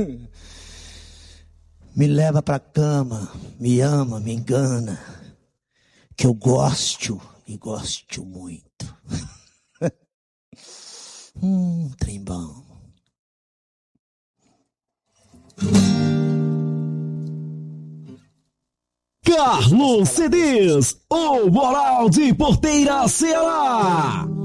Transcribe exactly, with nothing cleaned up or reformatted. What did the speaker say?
Me leva pra cama, me ama, me engana, que eu gosto e gosto muito. hum, trem bom. Carlos C Ds, o Moral de Porteira Ceará.